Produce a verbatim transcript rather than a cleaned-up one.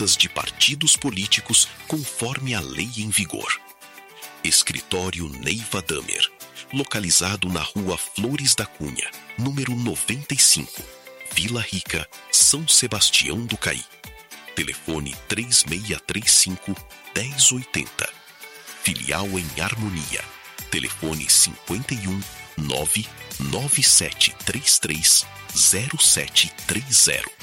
consultas de partidos políticos conforme a lei em vigor. Escritório Neiva Damer, localizado na Rua Flores da Cunha, número noventa e cinco, Vila Rica, São Sebastião do Caí. Telefone três seis três cinco, um zero oito zero. Filial em Harmonia. Telefone cinco um, nove nove sete três três, zero sete três zero.